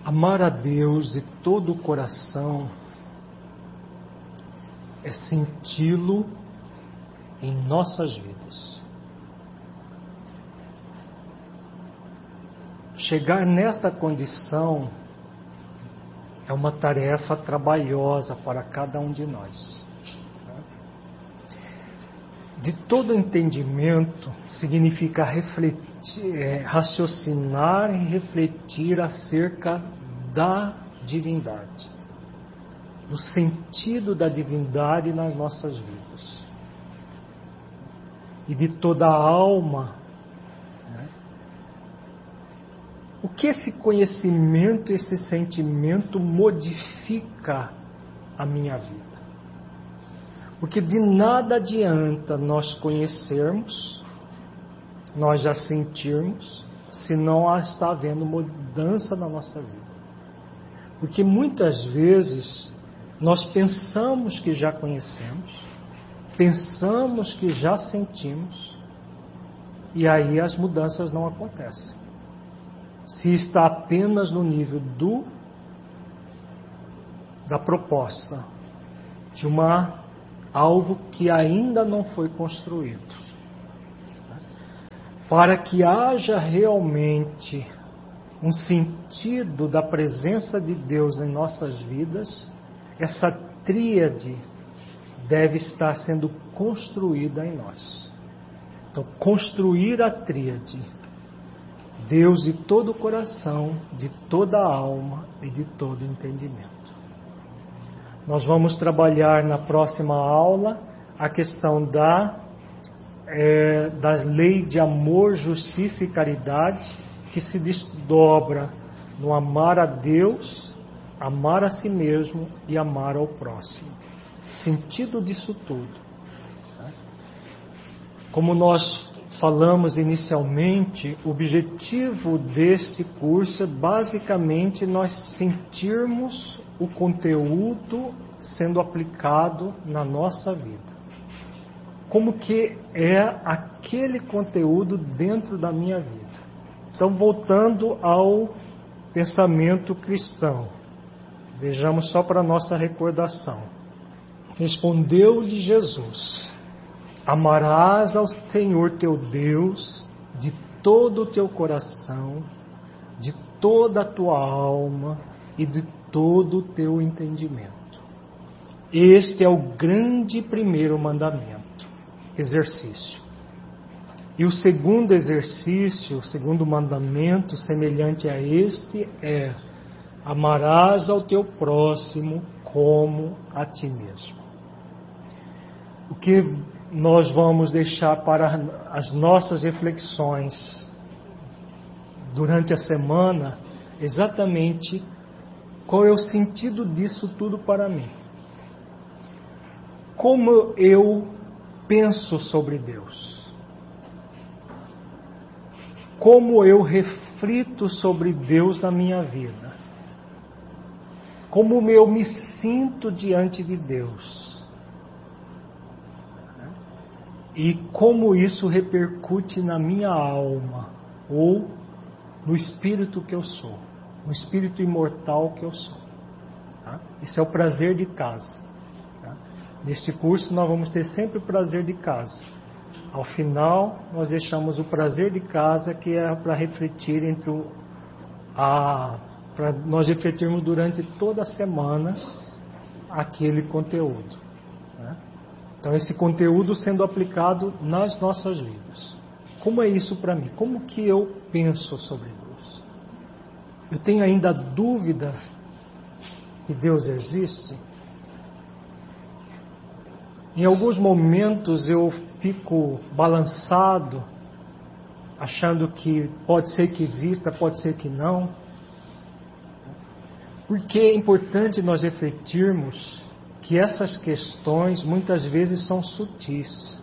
Amar a Deus de todo o coração é senti-lo em nossas vidas. Chegar nessa condição é uma tarefa trabalhosa para cada um de nós. De todo entendimento significa raciocinar e refletir acerca da divindade, do sentido da divindade nas nossas vidas. E de toda a alma, o que esse conhecimento, esse sentimento modifica a minha vida? Porque de nada adianta nós conhecermos, nós já sentirmos, se não está havendo mudança na nossa vida. Porque muitas vezes nós pensamos que já conhecemos, pensamos que já sentimos, e aí as mudanças não acontecem. Se está apenas no nível da proposta, de algo que ainda não foi construído. Para que haja realmente um sentido da presença de Deus em nossas vidas, essa tríade deve estar sendo construída em nós. Então, construir a tríade, Deus de todo o coração, de toda a alma e de todo entendimento. Nós vamos trabalhar na próxima aula a questão das leis de amor, justiça e caridade, que se desdobra no amar a Deus, amar a si mesmo e amar ao próximo. Sentido disso tudo. Como nós falamos inicialmente, o objetivo desse curso é basicamente nós sentirmos o conteúdo sendo aplicado na nossa vida. Como que é aquele conteúdo dentro da minha vida? Então, voltando ao pensamento cristão, vejamos só para nossa recordação. Respondeu-lhe Jesus: amarás ao Senhor teu Deus de todo o teu coração, de toda a tua alma e de todo o teu entendimento. Este é o grande primeiro mandamento, exercício. E o segundo exercício, o segundo mandamento, semelhante a este, é: amarás ao teu próximo como a ti mesmo. O que nós vamos deixar para as nossas reflexões durante a semana, exatamente qual é o sentido disso tudo para mim. Como eu penso sobre Deus? Como eu reflito sobre Deus na minha vida? Como eu me sinto diante de Deus? E como isso repercute na minha alma, ou no espírito que eu sou, no espírito imortal que eu sou. Isso é o prazer de casa. Neste curso nós vamos ter sempre o prazer de casa. Ao final, nós deixamos o prazer de casa, que é para refletir para nós refletirmos durante toda a semana aquele conteúdo. Então, esse conteúdo sendo aplicado nas nossas vidas. Como é isso para mim? Como que eu penso sobre Deus? Eu tenho ainda dúvida que Deus existe? Em alguns momentos eu fico balançado, achando que pode ser que exista, pode ser que não. Porque é importante nós refletirmos que essas questões muitas vezes são sutis.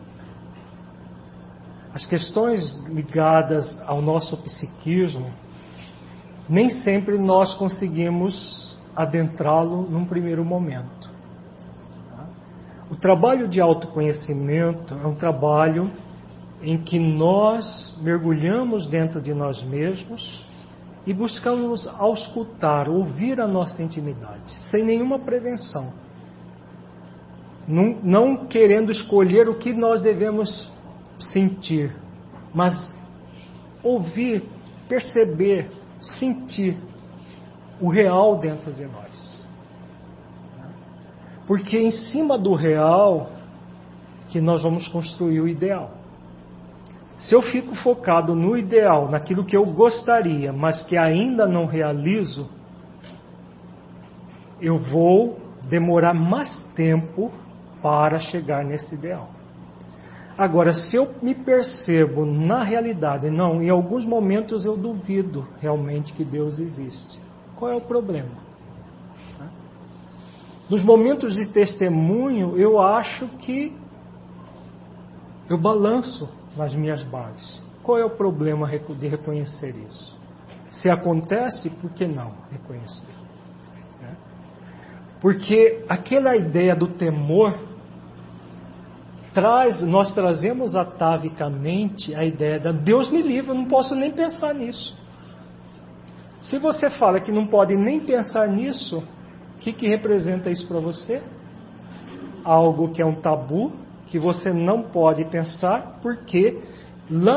As questões ligadas ao nosso psiquismo, nem sempre nós conseguimos adentrá-lo num primeiro momento. O trabalho de autoconhecimento é um trabalho em que nós mergulhamos dentro de nós mesmos e buscamos auscultar, ouvir a nossa intimidade, sem nenhuma prevenção. Não querendo escolher o que nós devemos sentir, mas ouvir, perceber, sentir o real dentro de nós. Porque em cima do real que nós vamos construir o ideal. Se eu fico focado no ideal, naquilo que eu gostaria, mas que ainda não realizo, eu vou demorar mais tempo para chegar nesse ideal. Agora, se eu me percebo na realidade, não, em alguns momentos eu duvido realmente que Deus existe. Qual é o problema? Nos momentos de testemunho, eu acho que eu balanço nas minhas bases. Qual é o problema de reconhecer isso? Se acontece, por que não reconhecer? Porque aquela ideia do temor, nós trazemos atavicamente a ideia de Deus me livre, eu não posso nem pensar nisso. Se você fala que não pode nem pensar nisso, o que representa isso para você? Algo que é um tabu, que você não pode pensar, porque lá